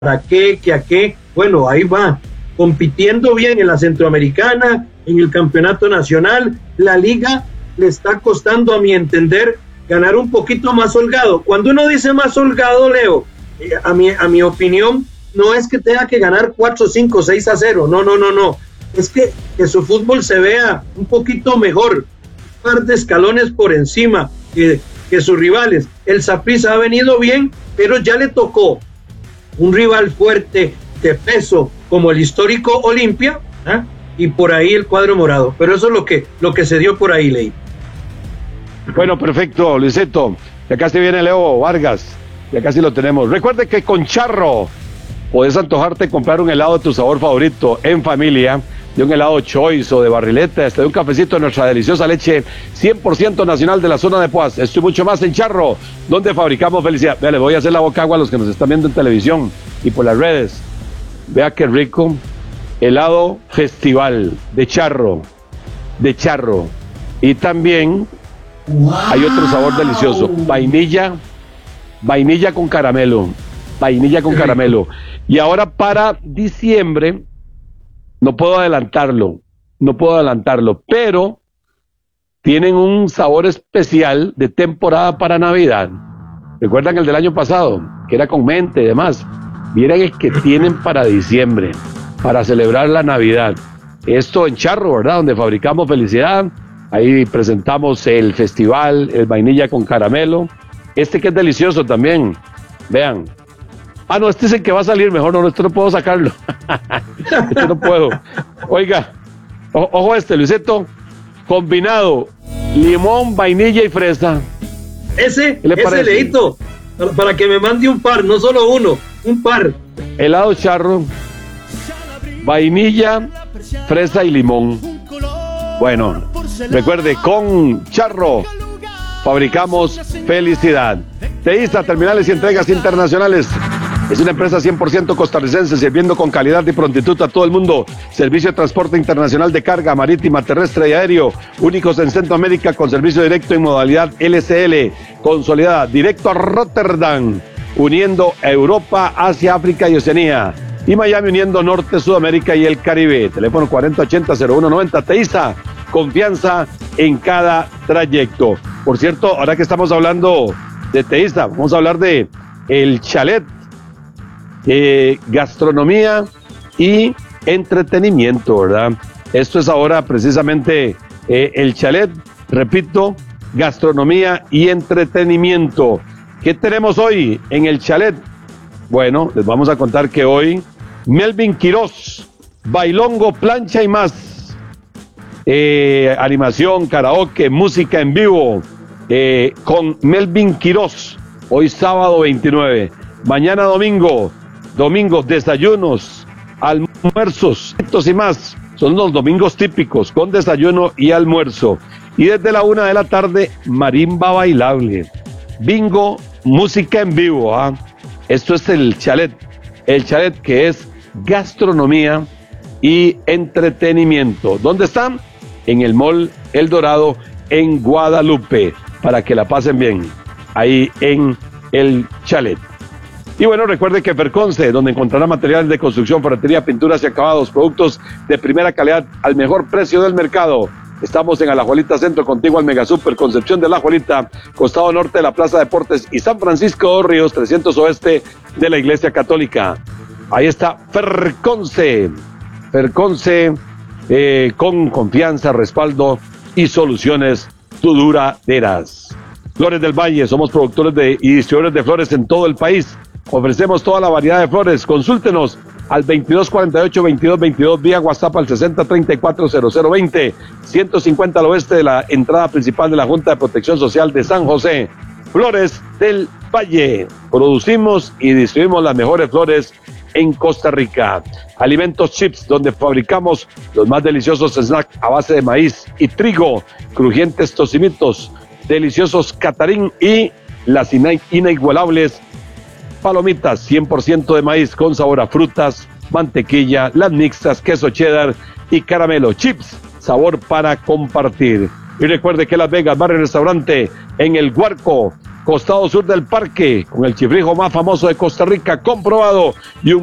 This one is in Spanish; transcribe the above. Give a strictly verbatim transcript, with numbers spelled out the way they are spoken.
para qué, que a qué. Bueno, ahí va, compitiendo bien en la Centroamericana, en el Campeonato Nacional. La liga le está costando, a mi entender, ganar un poquito más holgado. Cuando uno dice más holgado, Leo, eh, a, mi, a mi opinión, no es que tenga que ganar cuatro, cinco, seis a cero, no, no, no, no. Es que, que su fútbol se vea un poquito mejor, un par de escalones por encima que, que sus rivales. El Saprissa ha venido bien, pero ya le tocó un rival fuerte, de peso, como el histórico Olimpia, ¿eh? Y por ahí el cuadro morado. Pero eso es lo que, lo que se dio por ahí, Ley. Bueno, perfecto, Luisito. Y acá se viene Leo Vargas. Y acá sí lo tenemos. Recuerde que con Charro podés antojarte comprar un helado de tu sabor favorito en familia, de un helado choice o de barrileta, hasta de un cafecito de nuestra deliciosa leche cien por ciento nacional de la zona de Poás. Esto y mucho más en Charro, donde fabricamos felicidad. Vea, le voy a hacer la boca agua a los que nos están viendo en televisión y por las redes. Vea qué rico. Helado Festival de Charro, de Charro. Y también wow. Hay otro sabor delicioso, vainilla, vainilla con caramelo, vainilla con caramelo. Y ahora para diciembre, no puedo adelantarlo, no puedo adelantarlo, pero tienen un sabor especial de temporada para Navidad. ¿Recuerdan el del año pasado? Que era con mente y demás. Miren el que tienen para diciembre, para celebrar la Navidad. Esto en Charro, ¿verdad? Donde fabricamos felicidad. Ahí presentamos el festival, el vainilla con caramelo. Este que es delicioso también. Vean. Ah, no, este es el que va a salir mejor. No, este no puedo sacarlo. Este no puedo. Oiga, o, ojo este, Luisito. Combinado, limón, vainilla y fresa. Ese, ese Leito. Para, para que me mande un par, no solo uno. Un par. Helado Charro, vainilla, fresa y limón. Bueno, recuerde, con Charro fabricamos felicidad. Teísta, Terminales y Entregas Internacionales. Es una empresa cien por ciento costarricense, sirviendo con calidad y prontitud a todo el mundo. Servicio de transporte internacional de carga, marítima, terrestre y aéreo. Únicos en Centroamérica con servicio directo en modalidad L C L. Consolidada, directo a Rotterdam, uniendo Europa, Asia, África y Oceanía. Y Miami uniendo Norte, Sudamérica y el Caribe. Teléfono cuarenta ochenta cero uno noventa. Teísta, confianza en cada trayecto. Por cierto, ahora que estamos hablando de Teísta, vamos a hablar de el chalet, eh, gastronomía y entretenimiento, ¿verdad? Esto es ahora precisamente eh, el chalet, repito, gastronomía y entretenimiento. ¿Qué tenemos hoy en el chalet? Bueno, les vamos a contar que hoy Melvin Quiroz, bailongo, plancha y más, eh, animación, karaoke, música en vivo, eh, con Melvin Quiroz, hoy sábado veintinueve, mañana domingo, domingos, desayunos, almuerzos, estos y más, son los domingos típicos, con desayuno y almuerzo, y desde la una de la tarde, marimba bailable, bingo, música en vivo, ¿ah? Esto es el chalet, el chalet que es gastronomía y entretenimiento. ¿Dónde están? En el Mall El Dorado, en Guadalupe, para que la pasen bien, ahí en el chalet. Y bueno, recuerde que Ferconce, donde encontrará materiales de construcción, ferretería, pinturas y acabados, productos de primera calidad al mejor precio del mercado. Estamos en Alajuelita Centro, contigo al Megasuper Concepción de Alajuelita, costado norte de la Plaza Deportes y San Francisco de Ríos, trescientos oeste de la Iglesia Católica. Ahí está Ferconce, Ferconce eh, con confianza, respaldo y soluciones duraderas. Flores del Valle, somos productores de, y distribuidores de flores en todo el país. Ofrecemos toda la variedad de flores. Consúltenos al veintidós cuarenta y ocho, veintidós veintidós, vía WhatsApp al sesenta treinta y cuatro cero cero veinte, ciento cincuenta al oeste de la entrada principal de la Junta de Protección Social de San José. Flores del Valle. Producimos y distribuimos las mejores flores en Costa Rica. Alimentos Chips, donde fabricamos los más deliciosos snacks a base de maíz y trigo, crujientes tocinitos, deliciosos catarín y las ina- inigualables palomitas cien por ciento de maíz con sabor a frutas, mantequilla, las mixtas, queso cheddar y caramelo. Chips, sabor para compartir. Y recuerde que Las Vegas Bar y Restaurante en El Guarco, costado sur del parque, con el chifrijo más famoso de Costa Rica, comprobado, y un